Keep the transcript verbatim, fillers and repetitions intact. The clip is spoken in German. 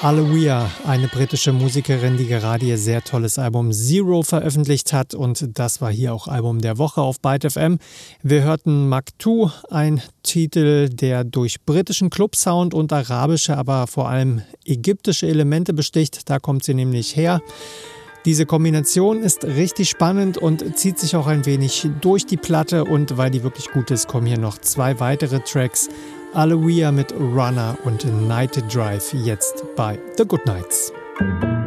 Aaliyah, eine britische Musikerin, die gerade ihr sehr tolles Album Zero veröffentlicht hat, und das war hier auch Album der Woche auf Byte F M. Wir hörten Maktoum, ein Titel, der durch britischen Clubsound und arabische, aber vor allem ägyptische Elemente besticht. Da kommt sie nämlich her. Diese Kombination ist richtig spannend und zieht sich auch ein wenig durch die Platte, und weil die wirklich gut ist, kommen hier noch zwei weitere Tracks. Aaliyah mit Runner und Night Drive jetzt bei The Goodnights.